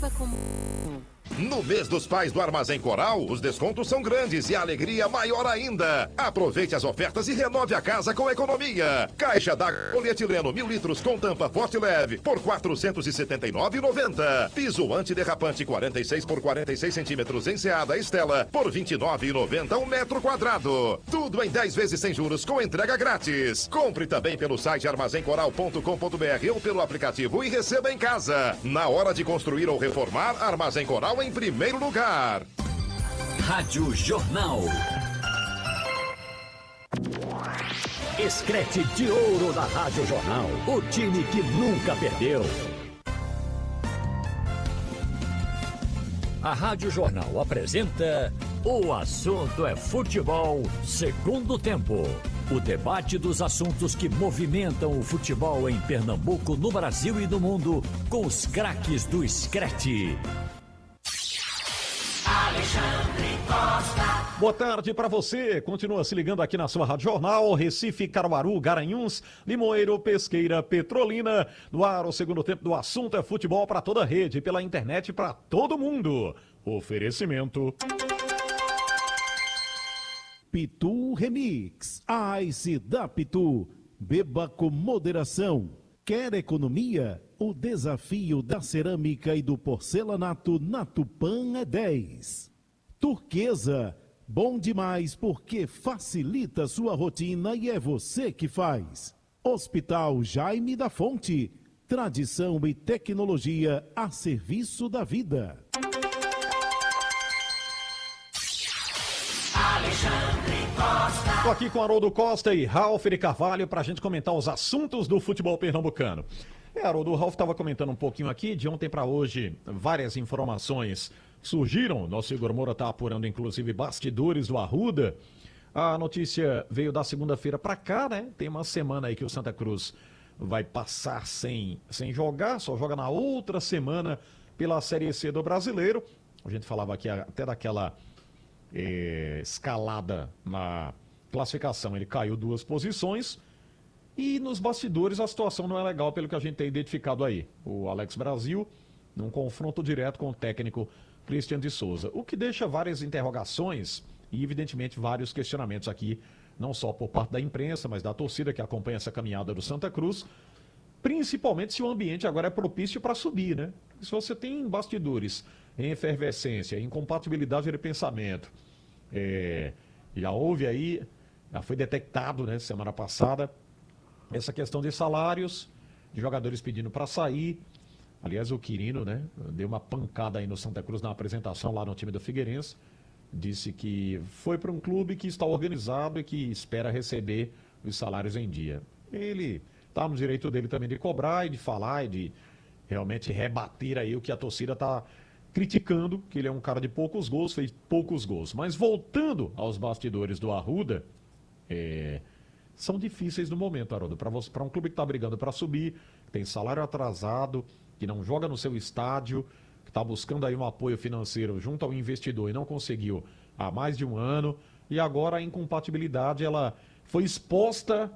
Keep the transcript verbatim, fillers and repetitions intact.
Beba com... No mês dos pais do Armazém Coral, os descontos são grandes e a alegria maior ainda. Aproveite as ofertas e renove a casa com economia. Caixa d'água polietileno mil litros com tampa forte e leve por quatrocentos e setenta e nove reais e noventa centavos. Piso antiderrapante quarenta e seis por quarenta e seis centímetros em Seada Estela por vinte e nove reais e noventa centavos um metro quadrado. Tudo em dez vezes sem juros com entrega grátis. Compre também pelo site armazém coral ponto com ponto br ou pelo aplicativo e receba em casa. Na hora de construir ou reformar, Armazém Coral em primeiro lugar. Rádio Jornal. Escrete de ouro da Rádio Jornal. O time que nunca perdeu. A Rádio Jornal apresenta O Assunto é Futebol, segundo tempo. O debate dos assuntos que movimentam o futebol em Pernambuco, no Brasil e no mundo, com os craques do Screte. Alexandre Costa. Boa tarde para você. Continua se ligando aqui na sua Rádio Jornal. Recife, Caruaru, Garanhuns, Limoeiro, Pesqueira, Petrolina. No ar, o segundo tempo do Assunto é Futebol para toda a rede, pela internet para todo mundo. Oferecimento... Pitu Remix, a Ice da Pitu. Beba com moderação. Quer economia? O desafio da cerâmica e do porcelanato na Tupã é dez. Turquesa, bom demais porque facilita sua rotina e é você que faz. Hospital Jaime da Fonte, tradição e tecnologia a serviço da vida. Alexandre Costa. Estou aqui com Haroldo Costa e Ralf de Carvalho para a gente comentar os assuntos do futebol pernambucano. É, Haroldo, o Ralf estava comentando um pouquinho aqui, de ontem para hoje, várias informações surgiram. Nosso Igor Moura está apurando, inclusive, bastidores do Arruda. A notícia veio da segunda-feira para cá, né? Tem uma semana aí que o Santa Cruz vai passar sem, sem jogar, só joga na outra semana pela Série C do Brasileiro. A gente falava aqui até daquela eh, escalada na classificação. Ele caiu duas posições. E nos bastidores a situação não é legal pelo que a gente tem identificado aí. O Alex Brasil, num confronto direto com o técnico Christian de Souza. O que deixa várias interrogações e, evidentemente, vários questionamentos aqui, não só por parte da imprensa, mas da torcida que acompanha essa caminhada do Santa Cruz. Principalmente se o ambiente agora é propício para subir, né? Se você tem bastidores em efervescência, incompatibilidade de pensamento, é, já houve aí, já foi detectado, né, semana passada, essa questão de salários, de jogadores pedindo para sair. Aliás, o Quirino, né, deu uma pancada aí no Santa Cruz na apresentação lá no time do Figueirense. Disse que foi para um clube que está organizado e que espera receber os salários em dia. Ele está no direito dele também de cobrar e de falar e de realmente rebater aí o que a torcida está criticando, que ele é um cara de poucos gols, fez poucos gols. Mas voltando aos bastidores do Arruda, é... são difíceis no momento, Haroldo. Para um clube que está brigando para subir, que tem salário atrasado, que não joga no seu estádio, que está buscando aí um apoio financeiro junto ao investidor e não conseguiu há mais de um ano, e agora a incompatibilidade ela foi exposta